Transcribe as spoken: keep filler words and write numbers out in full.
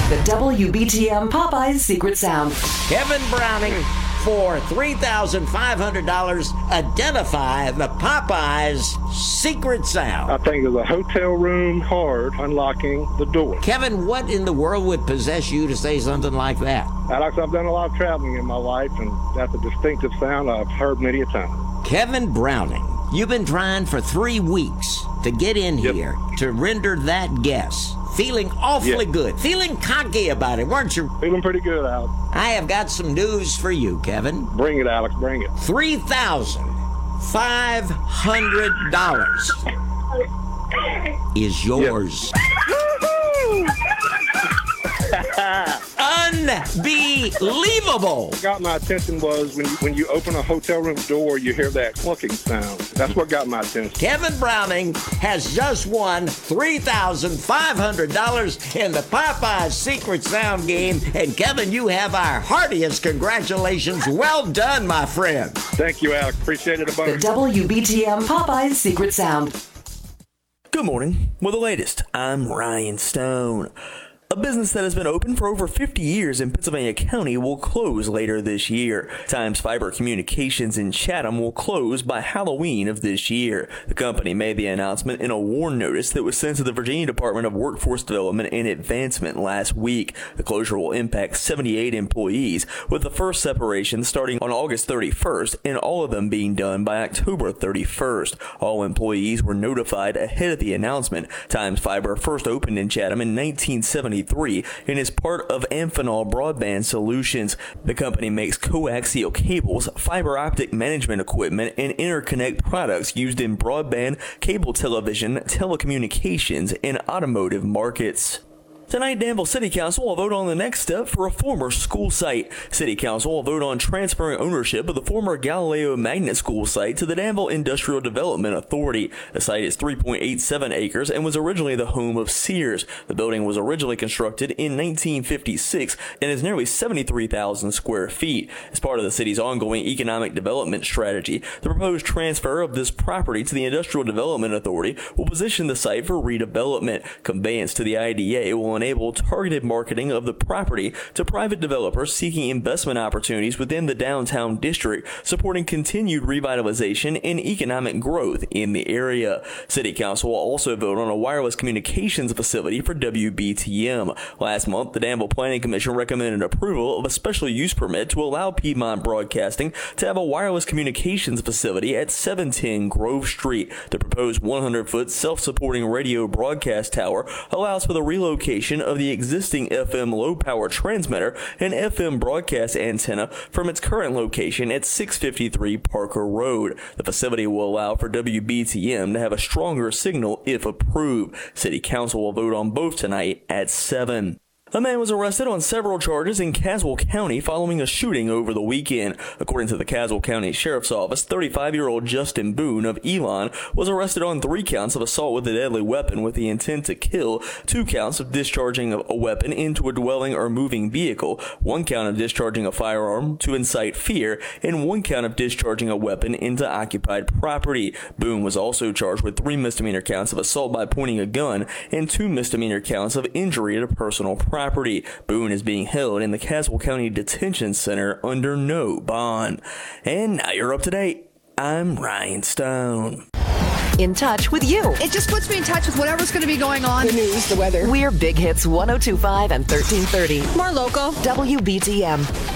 The W B T M Popeyes Secret Sound. Kevin Browning, for three thousand five hundred dollars, identify the Popeyes secret sound. I think it's a hotel room card unlocking the door. Kevin, what in the world would possess you to say something like that? Alex, I've done a lot of traveling in my life, and that's a distinctive sound I've heard many a time. Kevin Browning, you've been trying for three weeks to get in Yep. here to render that guess. Feeling awfully Yep. good. Feeling cocky about it, weren't you? Feeling pretty good, Alex. I have got some news for you, Kevin. Bring it, Alex, bring it. three thousand five hundred dollars is yours. Unbelievable. What got my attention was when you, when you open a hotel room door, you hear that clunking sound. That's what got my attention. Kevin Browning has just won three thousand five hundred dollars in the Popeyes Secret Sound game. And Kevin, you have our heartiest congratulations. Well done, my friend. Thank you, Alex. Appreciate it a bunch. The W B T M Popeyes Secret Sound. Good morning. With the latest, I'm Ryan Stone. A business that has been open for over fifty years in Pennsylvania County will close later this year. Times Fiber Communications in Chatham will close by Halloween of this year. The company made the announcement in a warn notice that was sent to the Virginia Department of Workforce Development and Advancement last week. The closure will impact seventy-eight employees, with the first separation starting on August thirty-first and all of them being done by October thirty-first. All employees were notified ahead of the announcement. Times Fiber first opened in Chatham in nineteen seventy-three and is part of Amphenol Broadband Solutions. The company makes coaxial cables, fiber optic management equipment, and interconnect products used in broadband, cable television, telecommunications, and automotive markets. Tonight, Danville City Council will vote on the next step for a former school site. City Council will vote on transferring ownership of the former Galileo Magnet School site to the Danville Industrial Development Authority. The site is three point eight seven acres and was originally the home of Sears. The building was originally constructed in nineteen fifty-six and is nearly seventy-three thousand square feet. As part of the city's ongoing economic development strategy, the proposed transfer of this property to the Industrial Development Authority will position the site for redevelopment. Conveyance to the I D A will enable targeted marketing of the property to private developers seeking investment opportunities within the downtown district, supporting continued revitalization and economic growth in the area. City Council will also vote on a wireless communications facility for W B T M. Last month, the Danville Planning Commission recommended approval of a special use permit to allow Piedmont Broadcasting to have a wireless communications facility at seven ten Grove Street. The proposed one hundred foot self-supporting radio broadcast tower allows for the relocation of the existing F M low-power transmitter and F M broadcast antenna from its current location at six fifty-three Parker Road. The facility will allow for W B T M to have a stronger signal if approved. City Council will vote on both tonight at seven. A man was arrested on several charges in Caswell County following a shooting over the weekend. According to the Caswell County Sheriff's Office, thirty-five-year-old Justin Boone of Elon was arrested on three counts of assault with a deadly weapon with the intent to kill, two counts of discharging a weapon into a dwelling or moving vehicle, one count of discharging a firearm to incite fear, and one count of discharging a weapon into occupied property. Boone was also charged with three misdemeanor counts of assault by pointing a gun and two misdemeanor counts of injury to personal property. Property. Boone is being held in the Caswell County Detention Center under no bond. And now you're up to date. I'm Ryan Stone. In touch with you. It just puts me in touch with whatever's going to be going on. The news, the weather. We're Big Hits one oh two point five and thirteen thirty. More local. W B T M.